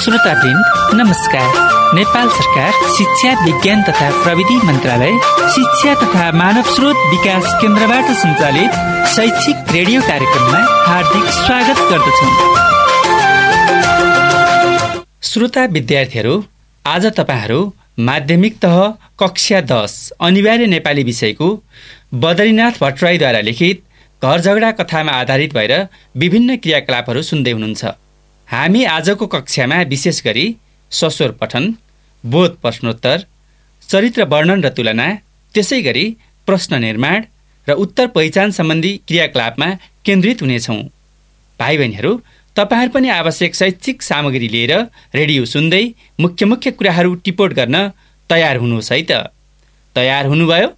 श्रोतावृन्द नमस्कार। नेपाल सरकार शिक्षा विज्ञान तथा प्रविधि मन्त्रालय शिक्षा तथा मानव स्रोत विकास केन्द्रबाट सञ्चालित शैक्षिक रेडियो कार्यक्रममा हार्दिक स्वागत गर्दछौँ। श्रोता विद्यार्थीहरू, आज तपाईहरू माध्यमिक तह कक्षा 10 अनिवार्य नेपाली विषयको बद्रीनाथ भट्टराईद्वारा लिखित घर झगडा कथामा आधारित भएर विभिन्न क्रियाकलापहरू सुन्दै हुनुहुन्छ। हामी आजको कक्षामा विशेष गरी सस्वर पठन, बोध प्रश्नोत्तर, चरित्र वर्णन र तुलना, त्यसै गरी प्रश्न निर्माण र उत्तर पहिचान सम्बन्धी क्रियाकलापमा केन्द्रित हुनेछौँ। भाइ बहिनीहरू, तपाईहरू पनि आवश्यक शैक्षिक सामग्री लिएर रेडियो सुन्दै मुख्य मुख्य कुराहरू टिपोट गर्न तयार हुनुहोस् है त। तयार हुनुभयो?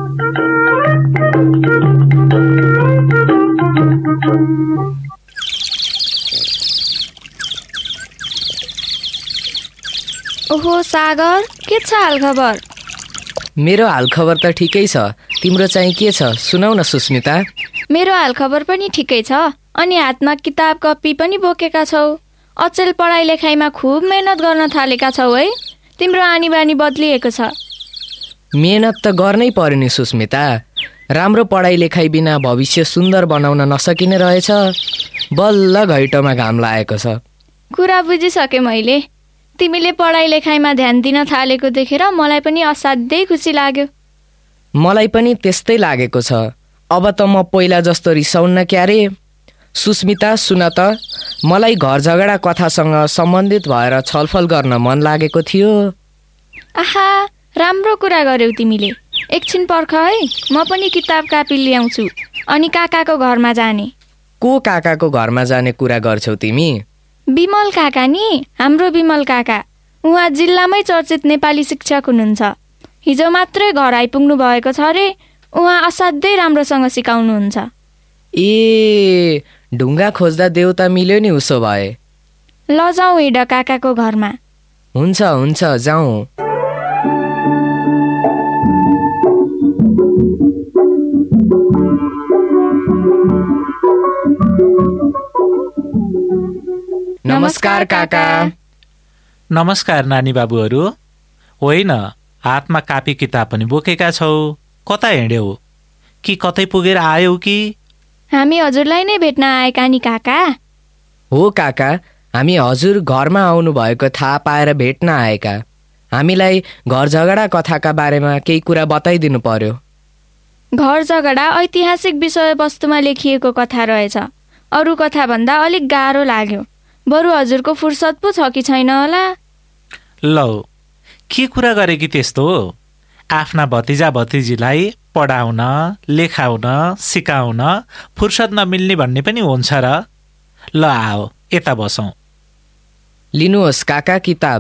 ओहो सागर, के छ हालखबर? मेरो हालखबर त ठिकै छ, तिम्रो चाहिँ के छ? सुनाउ न सुस्मिता। मेरो हालखबर पनि ठिकै छ। अनि हातमा किताब कपी पनि बोकेका छौ। अचेल पढाइ लेखाइमा खुब मेहनत गर्न थालेका छौ है। तिम्रो आनी बानी बदलिएको छ। मेहनत त गर्नै पर्यो नि सुस्मिता। राम्रो पढाइ लेखाइ बिना भविष्य सुन्दर बनाउन नसकिने रहेछ। बल्ल घैटोमा घाम लागेको छ। कुरा बुझिसके मैले। तिमीले पढाइ लेखाइमा ध्यान दिन थालेको देखेर मलाई पनि असाध्यै खुसी लाग्यो। मलाई पनि त्यस्तै लागेको छ। अब त म पहिला जस्तो रिसाउन्न क्यारे। सुस्मिता, सुन त, मलाई घर झगडा कथासँग सम्बन्धित भएर छलफल गर्न मन लागेको थियो। आहा, राम्रो कुरा गर्यौ तिमीले। एकछिन पर्ख है, म पनि किताब कापी ल्याउँछु। अनि काकाको घरमा जाने। को काकाको घरमा जाने कुरा गर्छौ तिमी? विमल काका नि, हाम्रो विमल काका। उहाँ जिल्लामै चर्चित नेपाली शिक्षक हुनुहुन्छ। हिजो मात्रै घर आइपुग्नु भएको छ रे। उहाँ असाध्यै राम्रोसँग सिकाउनुहुन्छ। ए, ढुङ्गा खोज्दा देउता मिल्यो नि उसो भए। ल जाउँ हिँड काकाको घरमा। हुन्छ हुन्छ, जाउँ। नमस्कार काका। नमस्कार नानी बाबुहरू। होइन, हातमा कापी किताब पनि बोकेका छौ। कता हिँड्यौ? कि कतै पुगेर आयौ कि? हामी हजुरलाई नै भेट्न आएका नि काका। हो काका, हामी हजुर घरमा आउनु भएको थाहा पाएर भेट्न आएका। हामीलाई घर झगडा कथाका बारेमा केही कुरा बताइदिनु पर्यो। घर झगडा ऐतिहासिक विषयवस्तुमा लेखिएको कथा रहेछ। अरू कथा भन्दा अलिक गाह्रो लाग्यो। बरु हजुरको फुर्सद पो छ कि छैन होला? लौ, के कुरा गरे कि त्यस्तो? आफ्ना भतिजा भतिजीलाई पढाउन, लेखाउन, सिकाउन फुर्सद नमिल्ने भन्ने पनि हुन्छ र? ल आओ, यता बसौँ। लिनुहोस् काका किताब।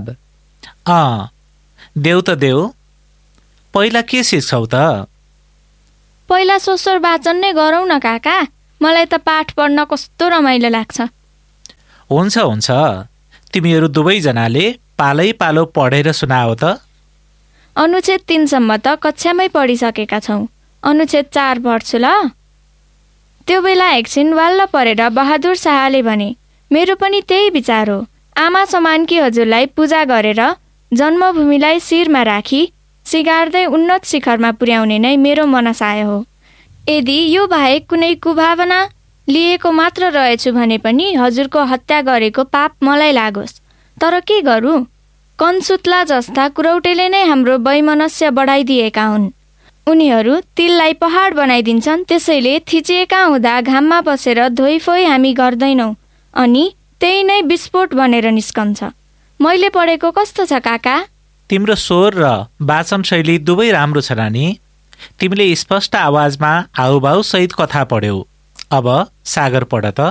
देऊ त देऊ। पहिला के सिक्छौ त? पहिला सोस्वर वाचन नै गरौँ न काका। मलाई त पाठ पढ्न कस्तो रमाइलो लाग्छ। हुन्छ हुन्छ, तिमीहरू दुवैजनाले पालै पालो पढेर सुनाओ त। अनुच्छेद 3 सम्म त कक्षामै पढिसकेका छौँ। अनुच्छेद 4 पढ्छु ल। त्यो बेला एकछिन वाल्ल परेर बहादुर शाहले भने, मेरो पनि त्यही विचार हो। आमा समानकी हजुरलाई पूजा गरेर जन्मभूमिलाई शिरमा राखी सिगार्दै उन्नत शिखरमा पुर्याउने नै मेरो मनसाय हो। यदि यो बाहेक कुनै कुभावना लिएको मात्र रहेछु भने पनि हजुरको हत्या गरेको पाप मलाई लागोस्। तर के गरौँ? कन्सुत्ला जस्ता कुरौटेले नै हाम्रो वैमनस्य बढाइदिएका हुन्। उनीहरू तिललाई पहाड बनाइदिन्छन्। त्यसैले थिचिएका हुँदा घाममा बसेर धोइफोइ हामी गर्दैनौँ। अनि त्यही नै विस्फोट बनेर निस्कन्छ। मैले पढेको कस्तो छ काका? तिम्रो स्वर र वाचन शैली दुवै राम्रो छ नानी। तिमीले स्पष्ट आवाजमा हाउभाउ सहित कथा पढ्यौ। अब सागर पढ त।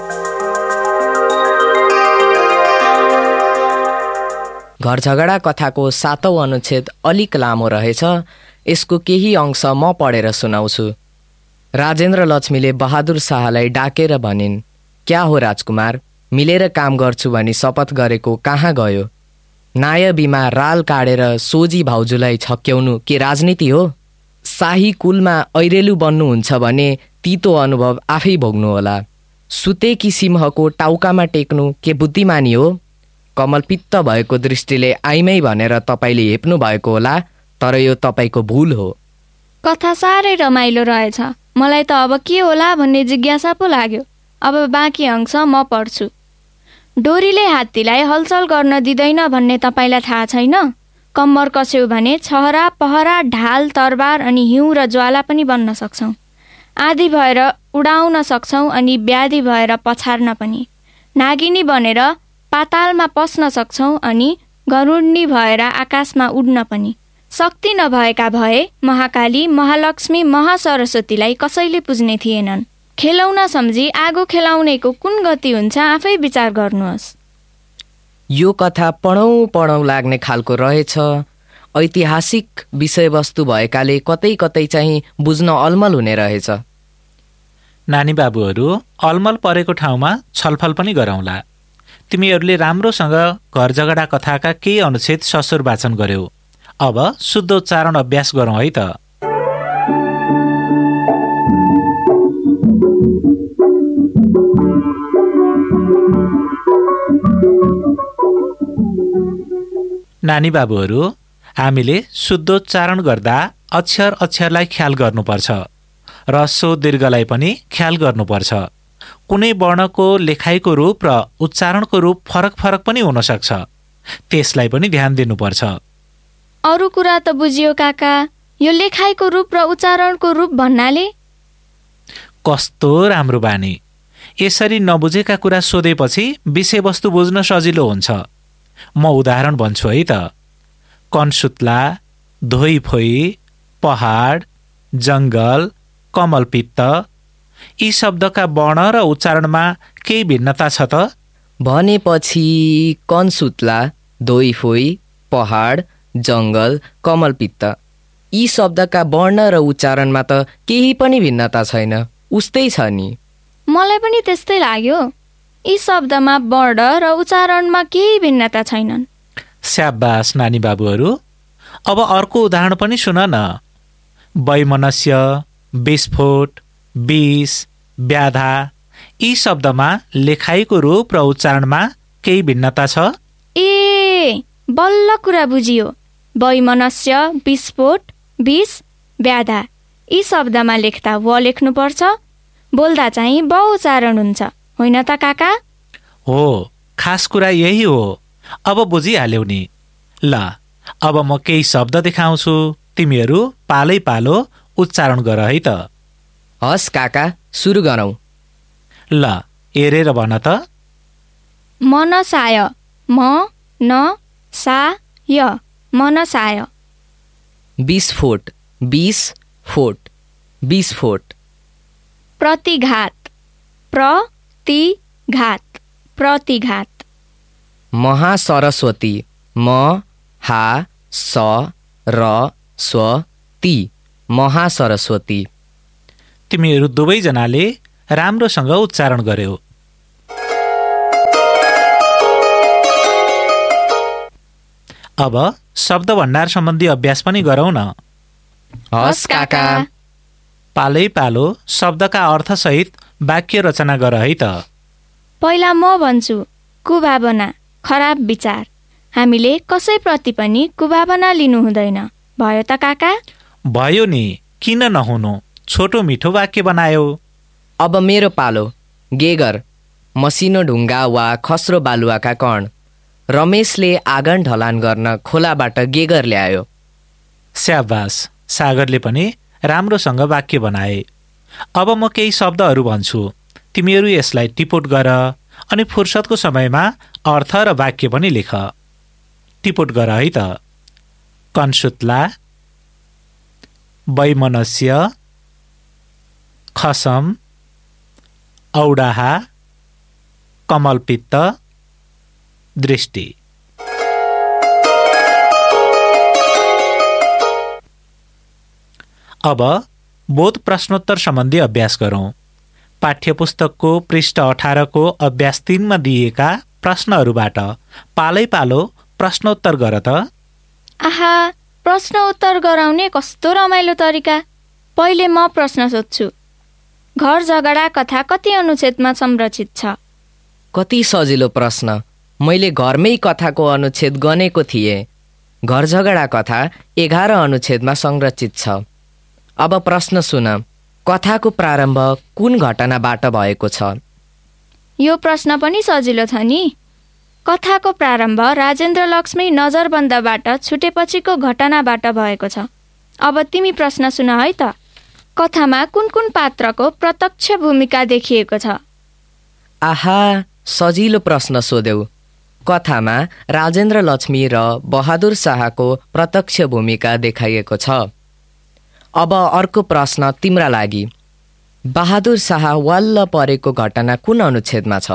घर झगडा कथाको 7औं अनुच्छेद अलिक लामो रहेछ। यसको केही अंश म पढेर सुनाउँछु। राजेन्द्र लक्ष्मीले बहादुर शाहलाई डाकेर भनिन्, क्या हो राजकुमार, मिलेर काम गर्छु भनी शपथ गरेको कहाँ गयो? नायबीमा राल काटेर सोझी भाउजूलाई छक्याउनु के राजनीति हो? शाही कुलमा ऐरेलु बन्नुहुन्छ भने तितो अनुभव आफै भोग्नु होला। सुतेकी सिंहको टाउकामा टेक्नु के बुद्धिमानी हो? कमलपित्त भएको दृष्टिले आइमै भनेर तपाईँले हेप्नु भएको होला, तर यो तपाईँको भुल हो। कथा साह्रै रमाइलो रहेछ। मलाई त अब के होला भन्ने जिज्ञासा पो लाग्यो। अब बाँकी अंश म पढ्छु। डोरीले हात्तीलाई हलचल गर्न दिँदैन भन्ने तपाईँलाई थाहा छैन? कम्मर कस्यौ भने छहरा, पहरा, ढाल, तरबार अनि हिउँ र ज्वाला पनि बन्न सक्छौँ। आधी भएर उडाउन सक्छौँ अनि व्याधि भएर पछार्न पनि। नागिनी बनेर पातालमा पस्न सक्छौँ अनि गरुड्नी भएर आकाशमा उड्न पनि। शक्ति नभएका भए महाकाली, महालक्ष्मी, महासरस्वतीलाई कसैले पुज्ने थिएनन्। खेलौना सम्झी आगो खेलाउनेको कुन गति हुन्छ आफै विचार गर्नुहोस्। यो कथा पढौँ पढौँ लाग्ने खालको रहेछ। ऐतिहासिक विषयवस्तु भएकाले कतै कतै चाहिँ बुझ्न अलमल हुने रहेछ। नानी बाबुहरू, अलमल परेको ठाउँमा छलफल पनि गरौँला। तिमीहरूले राम्रोसँग घर झगडा कथाका केही अनुच्छेद ससुर वाचन गर्यौ। अब शुद्ध उच्चारण अभ्यास गरौँ है त। नानी बाबुहरू, हामीले शुद्धोच्चारण गर्दा अक्षर अक्षरलाई ख्याल गर्नुपर्छ। ह्रस्व दीर्घलाई पनि ख्याल गर्नुपर्छ। कुनै वर्णको लेखाइको रूप र उच्चारणको रूप फरक फरक पनि हुन सक्छ, त्यसलाई पनि ध्यान दिनुपर्छ। अरू कुरा त बुझियो काका, यो लेखाइको रूप र उच्चारणको रूप भन्नाले? कस्तो राम्रो बानी! यसरी नबुझेका कुरा सोधेपछि विषयवस्तु बुझ्न सजिलो हुन्छ। म उदाहरण भन्छु है त। कनसुत्ला, धोइफोइ, पहाड, जङ्गल, कमलपित्त, यी शब्दका वर्ण र उच्चारणमा केही भिन्नता छ त? भनेपछि कनसुत्ला, धोइफोइ, पहाड, जङ्गल, कमलपित्त, यी शब्दका वर्ण र उच्चारणमा त केही पनि भिन्नता छैन, उस्तै छ नि। मलाई पनि त्यस्तै लाग्यो। यी शब्दमा वर्ण र उच्चारणमा केही भिन्नता छैनन्। स्याबास नानी बाबुहरू। अब अर्को उदाहरण पनि सुन न। वैमनस्य, विस्फोट, विष, व्याधा, यी शब्दमा लेखाइको रूप र उच्चारणमा केही भिन्नता छ? ए, बल्ल कुरा बुझियो। वैमनस्य, विस्फोट, विष, व्याधा, यी शब्दमा लेख्दा व लेख्नुपर्छ, बोल्दा चाहिँ ब उच्चारण हुन्छ, होइन त काका? हो, खास कुरा यही हो। अब बुझिहाल्यौ नि। ल, अब म केही शब्द देखाउँछु, तिमीहरू पालै पालो उच्चारण गर है त। हस् काका, सुरु गरौँ। ल, हेरेर भन त। मनसाय, म न सा य, मनसाय। विस्फोट, विस्फोट, विस्फोट। प्रतिघात, प्रतिघात, प्रतिघात। महासरस्वती, म हा स र स्व ती, महासरस्वती। तिमीहरू दुवैजनाले राम्रोसँग उच्चारण गर्यौ। अब शब्द भण्डार सम्बन्धी अभ्यास पनि गरौँ न। हस् काका। पालै पालो शब्दका अर्थसहित वाक्य रचना गर है त। पहिला म भन्छु, कुभावना, खराब विचार। हामीले कसैप्रति पनि कुभावना लिनु हुँदैन, भयो त काका? भयो नि, किन नहुनु? छोटो मिठो वाक्य बनायो। अब मेरो पालो। गेगर, मसिनो ढुङ्गा वा खस्रो बालुवाका कण। रमेशले आँगन ढलान गर्न खोलाबाट गेगर ल्यायो। स्याबास, सागरले पनि राम्रोसँग वाक्य बनाए। अब म केही शब्दहरू भन्छु, तिमीहरू यसलाई टिपोट गर अनि फुर्सदको समयमा अर्थ र वाक्य पनि लेख। टिपोट गर है त। कनसुत्ला, वैमनस्य, खसम, औडाहा, कमलपित्त, दृष्टि। अब बोध प्रश्नोत्तर सम्बन्धी अभ्यास गरौँ। पाठ्यपुस्तकको पृष्ठ 18 को अभ्यास 3 मा दिएका प्रश्नहरूबाट पालै पालो प्रश्नोत्तर गर त। आहा, प्रश्न उत्तर गराउने कस्तो रमाइलो तरिका। पहिले म प्रश्न सोध्छु। घर झगडा कथा कति अनुच्छेदमा संरचित छ? कति सजिलो प्रश्न। मैले घरमै कथाको अनुच्छेद गनेको थिएँ। घर झगडा कथा 11 अनुच्छेदमा संरचित छ। अब प्रश्न सुन, कथाको प्रारम्भ कुन घटनाबाट भएको छ? यो प्रश्न पनि सजिलो छ नि। कथाको प्रारम्भ राजेन्द्र लक्ष्मी नजरबन्दबाट छुटेपछिको घटनाबाट भएको छ। अब तिमी प्रश्न सुन है त। कथामा कुन कुन पात्रको प्रत्यक्ष भूमिका देखिएको छ? आहा, सजिलो प्रश्न सोध्यौ। कथामा राजेन्द्र लक्ष्मी र बहादुर शाहको प्रत्यक्ष भूमिका देखाइएको छ। अब अर्को प्रश्न तिम्रा लागि। बहादुर शाह वाल्ल परेको घटना कुन अनुच्छेदमा छ?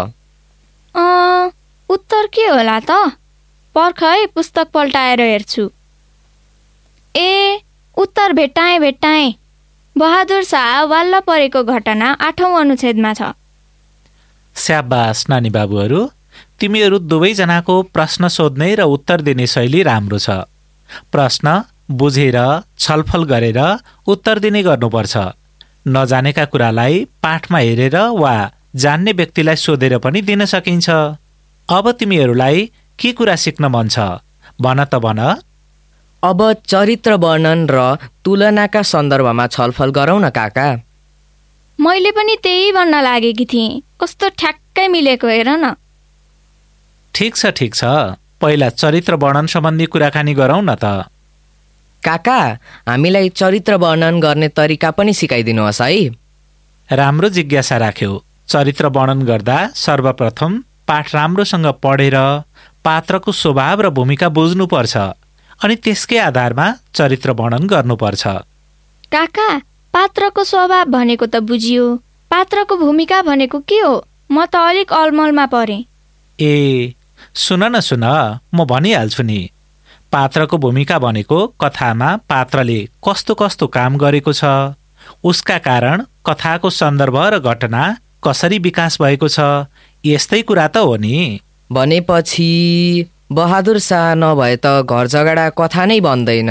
उत्तर के होला त? पर्ख है, पुस्तक पल्टाएर हेर्छु। ए, उत्तर भेट्टाएँ। बहादुर शाह वाल्ल परेको घटना 8औं अनुच्छेदमा छ। स्याबास नानी बाबुहरू, तिमीहरू दुवैजनाको प्रश्न सोध्ने र उत्तर दिने शैली राम्रो छ। प्रश्न बुझेर छलफल गरेर उत्तर दिने गर्नुपर्छ। नजानेका कुरालाई पाठमा हेरेर वा जान्ने व्यक्तिलाई सोधेर पनि दिन सकिन्छ। अब तिमीहरूलाई के कुरा सिक्न मन छ? भन त भन। अब चरित्र वर्णन र तुलनाका सन्दर्भमा छलफल गरौँ न काका। मैले पनि त्यही भन्न लागेकी थिएँ। कस्तो ठ्याक्कै मिलेको हेर न। ठिक छ। पहिला चरित्र वर्णन सम्बन्धी कुराकानी गरौँ न त। काका, हामीलाई चरित्र वर्णन गर्ने तरिका पनि सिकाइदिनुहोस् है। राम्रो जिज्ञासा राख्यौ। चरित्र वर्णन गर्दा सर्वप्रथम पाठ राम्रोसँग पढेर पात्रको स्वभाव र भूमिका बुझ्नुपर्छ, अनि त्यसकै आधारमा चरित्र वर्णन गर्नुपर्छ। काका, पात्रको स्वभाव भनेको त बुझियो, पात्रको भूमिका भनेको के हो? म त अलिक अलमलमा परेँ। ए, सुन म भनिहाल्छु नि। पात्रको भूमिका भनेको कथामा पात्रले कस्तो कस्तो काम गरेको छ, उसका कारण कथाको सन्दर्भ र घटना कसरी विकास भएको छ, यस्तै कुरा त हो नि। भनेपछि बहादुर शाह नभए त घर झगडा कथा नै बन्दैन।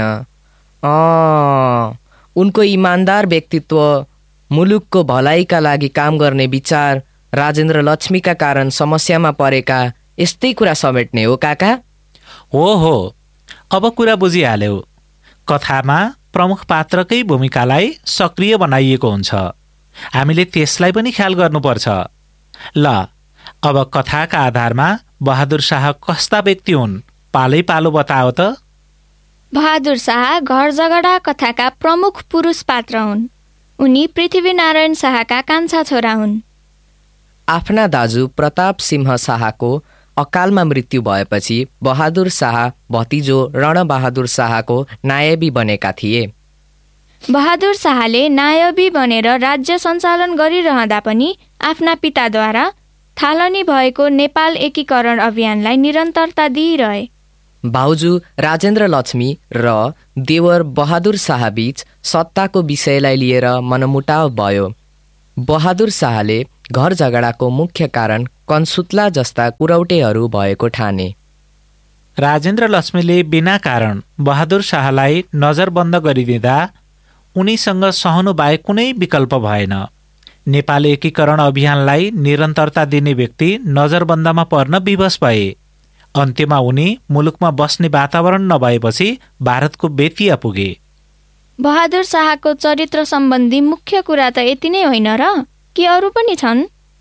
उनको इमान्दार व्यक्तित्व, मुलुकको भलाइका लागि काम गर्ने विचार, राजेन्द्र लक्ष्मीका कारण समस्यामा परेका, यस्तै कुरा समेट्ने हो काका? हो, अब कुरा बुझिहाल्यौ। कथामा प्रमुख पात्रकै भूमिकालाई सक्रिय बनाइएको हुन्छ। हामीले त्यसलाई पनि ख्याल गर्नुपर्छ। ल, अब कथाका आधारमा बहादुर शाह कस्ता व्यक्ति हुन्? पालै पालो बताओ त। बहादुर शाह घर झगडा कथाका प्रमुख पुरुष पात्र हुन्। उनी पृथ्वीनारायण शाहका कान्छा छोरा हुन्। आफ्ना दाजु प्रताप सिंह शाहको अकालमा मृत्यु भएपछि बहादुर शाह भतिजो रणबहादुर शाहको नायबी बनेका थिए। बहादुर शाहले नायबी बनेर राज्य सञ्चालन गरिरहँदा पनि आफ्ना पिताद्वारा थालनी भएको नेपाल एकीकरण अभियानलाई निरन्तरता दिइरहे। भाउजू राजेन्द्र लक्ष्मी र देवर बहादुर शाह बीच सत्ताको विषयलाई लिएर मनमुटाव भयो। बहादुर शाहले घर झगडाको मुख्य कारण कन्सुत्ला जस्ता कुरौटेहरू भएको ठाने। राजेन्द्र लक्ष्मीले बिना कारण बहादुर शाहलाई नजरबन्द गरिदिँदा उनीसँग सहनु बाहेक कुनै विकल्प भएन। नेपाल एकीकरण अभियानलाई निरन्तरता दिने व्यक्ति नजरबन्दमा पर्न विवश भए। अन्त्यमा उनी मुलुकमा बस्ने वातावरण नभएपछि भारतको बेतिया पुगे। बहादुर शाहको चरित्र सम्बन्धी मुख्य कुरा त यति नै होइन र, कि अरू पनि छन्?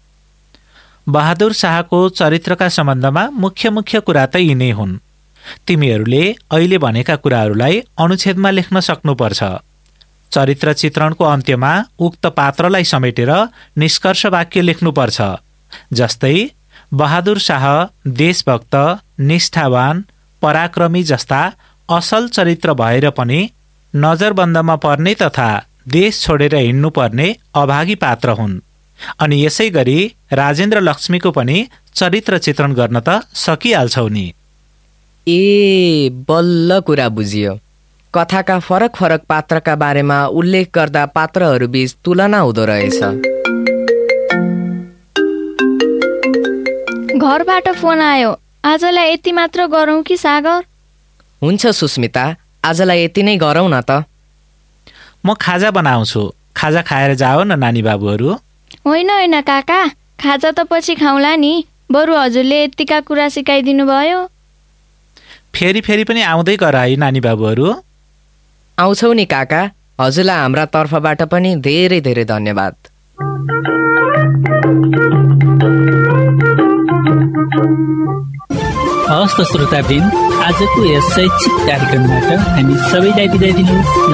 बहादुर शाहको चरित्रका सम्बन्धमा मुख्य कुरा त यिनै हुन्। तिमीहरूले अहिले भनेका कुराहरूलाई अनुच्छेदमा लेख्न सक्नुपर्छ। चरित्र चित्रणको अन्त्यमा उक्त पात्रलाई समेटेर निष्कर्ष वाक्य लेख्नुपर्छ। जस्तै बहादुर शाह देशभक्त, निष्ठावान, पराक्रमी जस्ता असल चरित्र भएर पनि नजरबन्दमा पर्ने तथा देश छोडेर हिँड्नुपर्ने अभागी पात्र हुन्। अनि यसै गरी राजेन्द्र लक्ष्मीको पनि चरित्र चित्रण गर्न त सकिहाल्छौ नि। ए, बल्ल कुरा बुझियो। कथाका फरक फरक पात्रका बारेमा उल्लेख गर्दा पात्रहरू बीच तुलना हुँदो रहेछ। घरबाट फोन आयो। आजलाई यति मात्र गरौँ कि सागर? हुन्छ सुस्मिता, आजलाई यति नै गरौँ न त। म खाजा बनाउँछु, खाजा खाएर जाओ न नानी बाबुहरू। होइन काका, खाजा त पछि खाउँला नि। बरु हजुरले यतिका कुरा सिकाइदिनु भयो। फेरि फेरि पनि आउँदै गर है नानी बाबुहरू। आउँछौ नि काका, हजुरलाई हाम्रा तर्फबाट पनि धेरै धेरै धन्यवाद। हवस् त श्रोतावृन्द, आजको यस शैक्षिक कार्यक्रमबाट हामी सबैलाई बिदा दिनुहोस्।